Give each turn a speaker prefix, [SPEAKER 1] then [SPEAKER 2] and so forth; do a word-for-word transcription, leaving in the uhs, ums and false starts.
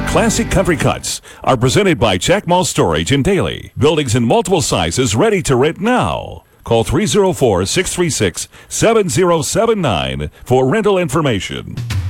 [SPEAKER 1] Our classic country cuts are presented by Jack Mall Storage in Daly. Buildings in multiple sizes ready to rent now. Call three oh four, six three six, seven oh seven nine for rental information.